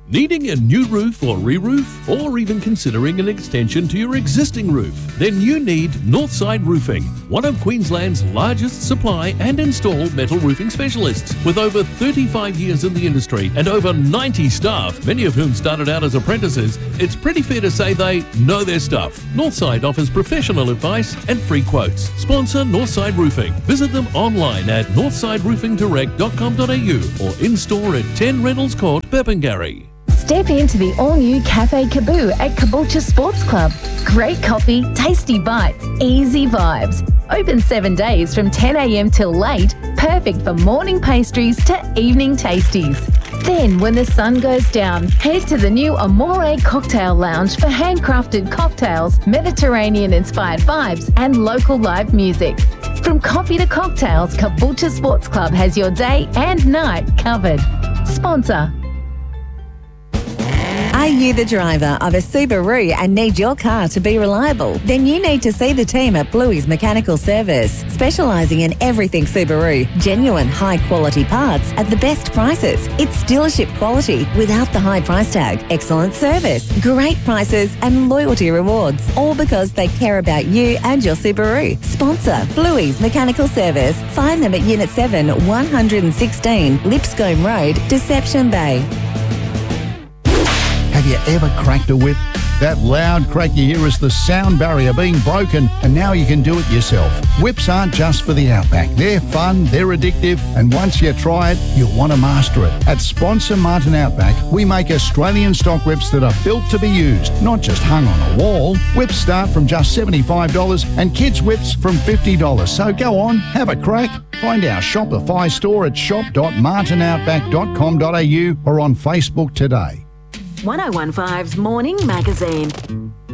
Needing a new roof or re-roof, or even considering an extension to your existing roof? Then you need Northside Roofing, one of Queensland's largest supply and install metal roofing specialists. With over 35 years in the industry and over 90 staff, many of whom started out as apprentices, it's pretty fair to say they know their stuff. Northside offers professional advice and free quotes. Sponsor Northside Roofing. Visit them online at northsideroofingdirect.com.au or in-store at 10 Reynolds Court, Burpengary. Step into the all-new Cafe Kaboo at Caboolture Sports Club. Great coffee, tasty bites, easy vibes. Open 7 days from 10 a.m. till late. Perfect for morning pastries to evening tasties. Then, when the sun goes down, head to the new Amore Cocktail Lounge for handcrafted cocktails, Mediterranean-inspired vibes and local live music. From coffee to cocktails, Caboolture Sports Club has your day and night covered. Sponsor. Are you the driver of a Subaru and need your car to be reliable? Then you need to see the team at Bluey's Mechanical Service, specialising in everything Subaru. Genuine high-quality parts at the best prices. It's dealership quality without the high price tag. Excellent service, great prices and loyalty rewards. All because they care about you and your Subaru. Sponsor Bluey's Mechanical Service. Find them at Unit 7, 116 Lipscombe Road, Deception Bay. Have you ever cracked a whip? That loud crack you hear is the sound barrier being broken, and now you can do it yourself. Whips aren't just for the outback. They're fun, they're addictive, and once you try it, you'll want to master it. At Sponsor Martin Outback, we make Australian stock whips that are built to be used, not just hung on a wall. Whips start from just $75 and kids' whips from $50. So go on, have a crack. Find our Shopify store at shop.martinoutback.com.au or on Facebook today. 1015's Morning Magazine.